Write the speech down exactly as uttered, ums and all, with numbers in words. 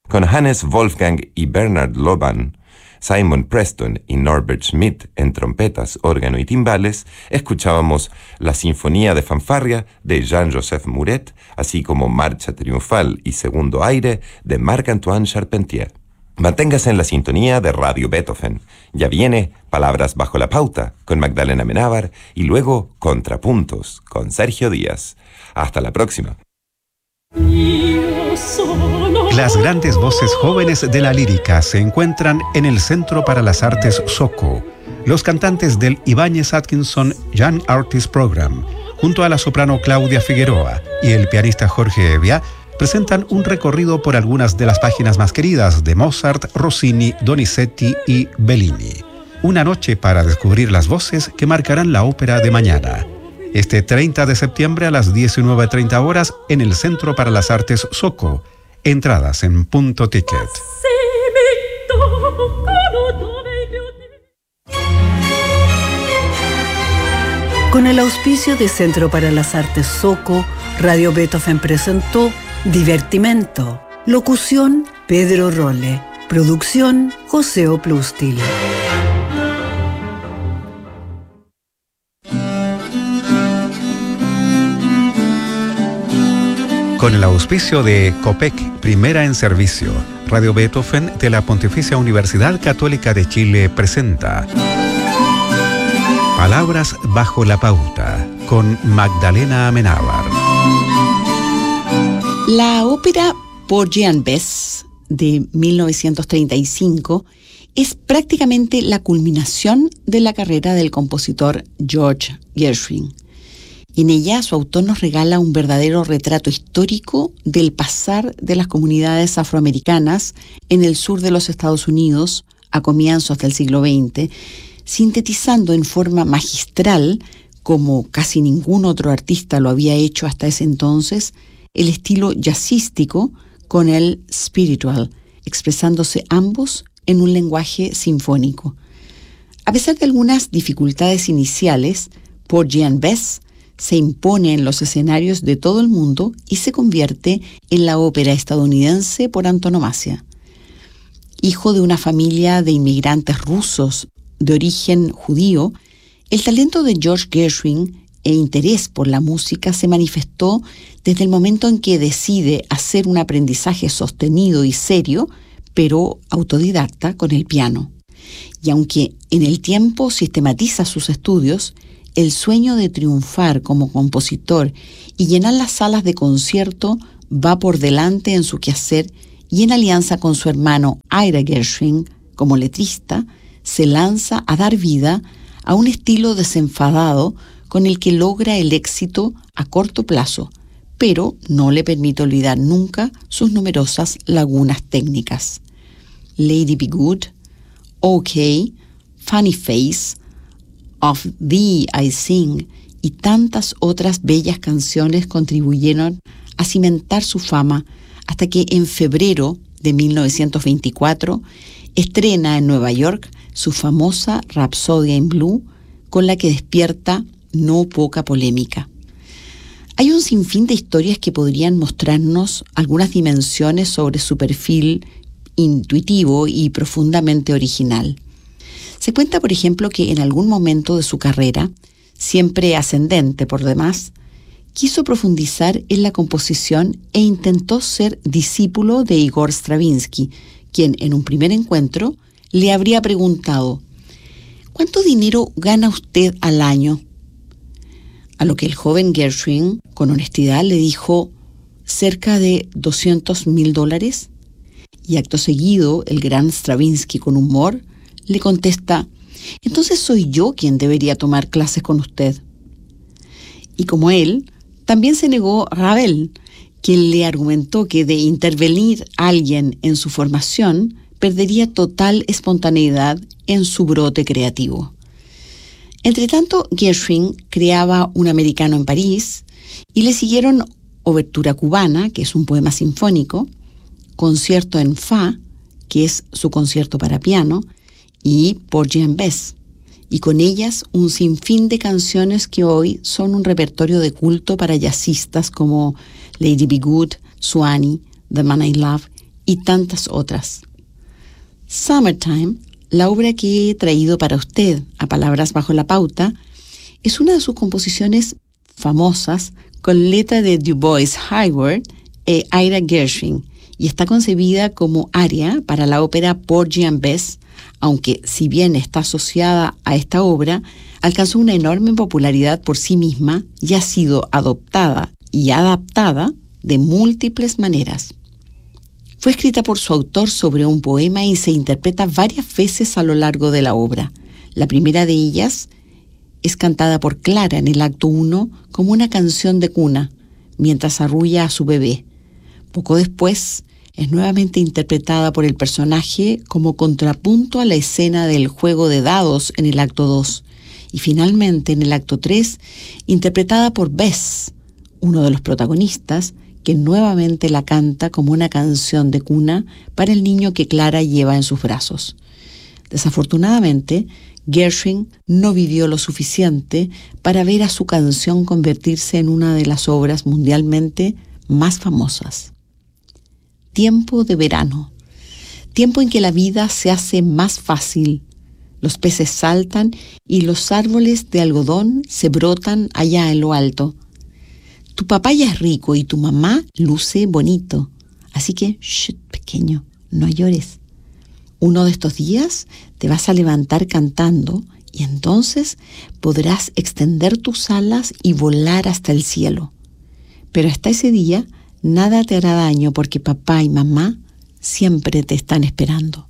Con Hannes Wolfgang y Bernard Loban, Simon Preston y Norbert Schmidt en trompetas, órgano y timbales, escuchábamos la Sinfonía de Fanfarria de Jean-Joseph Muret, así como Marcha Triunfal y Segundo Aire de Marc-Antoine Charpentier. Manténgase en la sintonía de Radio Beethoven. Ya viene Palabras bajo la pauta con Magdalena Amenábar y luego Contrapuntos con Sergio Díaz. Hasta la próxima. Las grandes voces jóvenes de la lírica se encuentran en el Centro para las Artes Soco. Los cantantes del Ibáñez Atkinson Young Artist Program, junto a la soprano Claudia Figueroa y el pianista Jorge Evia, presentan un recorrido por algunas de las páginas más queridas de Mozart, Rossini, Donizetti y Bellini. Una noche para descubrir las voces que marcarán la ópera de mañana. Este treinta de septiembre a las diecinueve treinta horas en el Centro para las Artes Soco. Entradas en Punto Ticket. Con el auspicio de Centro para las Artes Soco, Radio Beethoven presentó Divertimento. Locución, Pedro Rolle. Producción, José Oplustil. Con el auspicio de COPEC, Primera en Servicio, Radio Beethoven de la Pontificia Universidad Católica de Chile presenta Palabras bajo la pauta, con Magdalena Amenábar. La ópera Porgy and Bess de mil novecientos treinta y cinco es prácticamente la culminación de la carrera del compositor George Gershwin. En ella, su autor nos regala un verdadero retrato histórico del pasar de las comunidades afroamericanas en el sur de los Estados Unidos a comienzos del siglo veinte, sintetizando en forma magistral, como casi ningún otro artista lo había hecho hasta ese entonces, el estilo jazzístico con el spiritual, expresándose ambos en un lenguaje sinfónico. A pesar de algunas dificultades iniciales, Porgy and Bess se impone en los escenarios de todo el mundo y se convierte en la ópera estadounidense por antonomasia. Hijo de una familia de inmigrantes rusos de origen judío, el talento de George Gershwin e interés por la música se manifestó desde el momento en que decide hacer un aprendizaje sostenido y serio, pero autodidacta, con el piano. Y aunque en el tiempo sistematiza sus estudios, el sueño de triunfar como compositor y llenar las salas de concierto va por delante en su quehacer, y en alianza con su hermano Ira Gershwin, como letrista, se lanza a dar vida a un estilo desenfadado con el que logra el éxito a corto plazo, pero no le permite olvidar nunca sus numerosas lagunas técnicas. Lady Be Good, OK, Funny Face, Of Thee I Sing y tantas otras bellas canciones contribuyeron a cimentar su fama hasta que en febrero de mil novecientos veinticuatro estrena en Nueva York su famosa Rhapsody in Blue, con la que despierta no poca polémica. Hay un sinfín de historias que podrían mostrarnos algunas dimensiones sobre su perfil intuitivo y profundamente original. Se cuenta, por ejemplo, que en algún momento de su carrera, siempre ascendente por demás, quiso profundizar en la composición e intentó ser discípulo de Igor Stravinsky, quien en un primer encuentro le habría preguntado: ¿cuánto dinero gana usted al año? A lo que el joven Gershwin, con honestidad, le dijo: cerca de doscientos mil dólares. Y acto seguido, el gran Stravinsky, con humor, le contesta: entonces soy yo quien debería tomar clases con usted. Y como él, también se negó Ravel, quien le argumentó que de intervenir a alguien en su formación perdería total espontaneidad en su brote creativo. Entretanto, Gershwin creaba Un americano en París y le siguieron Obertura cubana, que es un poema sinfónico, Concierto en Fa, que es su concierto para piano, y Porgy and Bess, y con ellas un sinfín de canciones que hoy son un repertorio de culto para jazzistas como Lady Be Good, Swanee, The Man I Love y tantas otras. Summertime, la obra que he traído para usted a Palabras Bajo la Pauta, es una de sus composiciones famosas con letra de Du Bois Hayward e Ira Gershwin, y está concebida como aria para la ópera Porgy and Bess, aunque si bien está asociada a esta obra, alcanzó una enorme popularidad por sí misma y ha sido adoptada y adaptada de múltiples maneras. Fue escrita por su autor sobre un poema y se interpreta varias veces a lo largo de la obra. La primera de ellas es cantada por Clara en el acto uno como una canción de cuna, mientras arrulla a su bebé. Poco después, es nuevamente interpretada por el personaje como contrapunto a la escena del juego de dados en el acto dos, y finalmente en el acto tres, interpretada por Bess, uno de los protagonistas, que nuevamente la canta como una canción de cuna para el niño que Clara lleva en sus brazos. Desafortunadamente, Gershwin no vivió lo suficiente para ver a su canción convertirse en una de las obras mundialmente más famosas. Tiempo de verano, tiempo en que la vida se hace más fácil. Los peces saltan y los árboles de algodón se brotan allá en lo alto. Tu papá ya es rico y tu mamá luce bonito. Así que, shh, pequeño, no llores. Uno de estos días te vas a levantar cantando y entonces podrás extender tus alas y volar hasta el cielo. Pero hasta ese día, nada te hará daño porque papá y mamá siempre te están esperando.